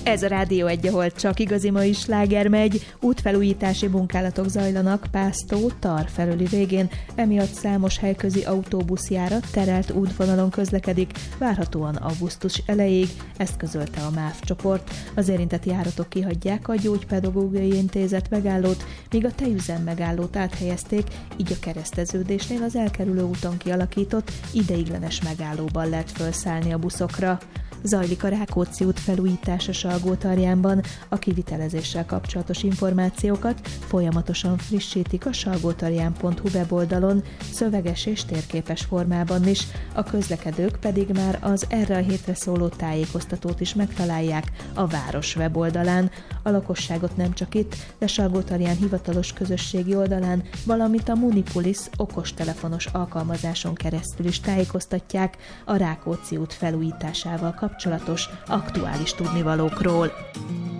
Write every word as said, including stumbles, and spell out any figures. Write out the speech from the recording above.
Ez a Rádió egy, ahol csak igazi mai sláger megy, útfelújítási munkálatok zajlanak Pásztó-Tar felüli végén, emiatt számos helyközi autóbuszjárat terelt útvonalon közlekedik, várhatóan augusztus elejéig, ezt közölte a MÁV csoport. Az érintett járatok kihagyják a Gyógypedagógiai Intézet megállót, míg a tejüzem megállót áthelyezték, így a Kereszteződésnél az elkerülő úton kialakított ideiglenes megállóban lehet felszállni a buszokra. Zajlik a Rákóczi út felújítása Salgótarjánban. A kivitelezéssel kapcsolatos információkat folyamatosan frissítik a salgótarján pont hu weboldalon, szöveges és térképes formában is, a közlekedők pedig már az erre a hétre szóló tájékoztatót is megtalálják a város weboldalán. A lakosságot nem csak itt, de Salgótarján hivatalos közösségi oldalán, valamint a Munipolis okostelefonos alkalmazáson keresztül is tájékoztatják a Rákóczi út felújításával kapcsolatos aktuális tudnivalókról.